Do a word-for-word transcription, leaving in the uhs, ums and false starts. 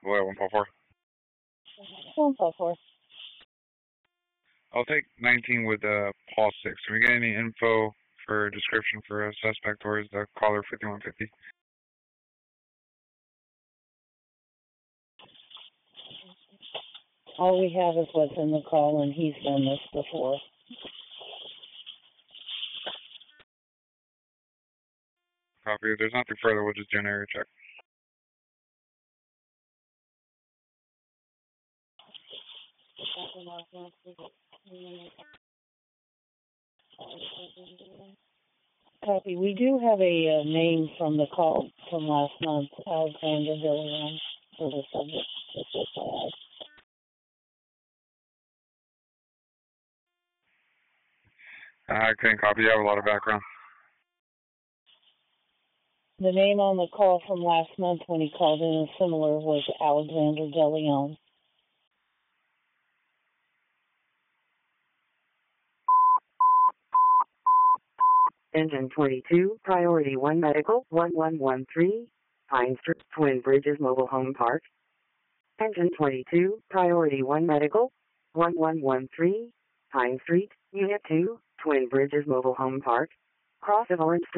What, one four four? one five four. I'll take nineteen with uh, Paul six. Can we get any info for description for a suspect or is the caller fifty-one fifty? All we have is what's in the call, and he's done this before. Copy. If there's nothing further, we'll just do an area check. Copy. We do have a uh, name from the call from last month, Alexander Villian, for the subject. Uh, I couldn't copy. You have a lot of background. The name on the call from last month when he called in and similar was Alexander DeLeon. Engine twenty-two, Priority one Medical, one one one three, Pine Street, Twin Bridges Mobile Home Park. Engine twenty-two, Priority one Medical, one one one three, Pine Street, Unit two, Twin Bridges Mobile Home Park. Cross of Orange